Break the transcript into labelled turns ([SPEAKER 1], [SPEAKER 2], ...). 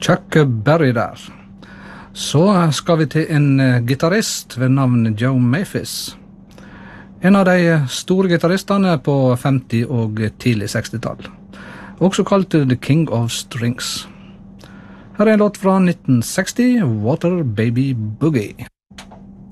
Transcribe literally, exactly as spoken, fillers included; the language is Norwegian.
[SPEAKER 1] Chuck Berry der. Så skal vi til en gitarrist ved navn Joe Maphis. En av de store gitarristene på femti- og tidlig sekstitall. Også kalt The King of Strings. Her er en låt fra nitten seksti, Water Baby Boogie.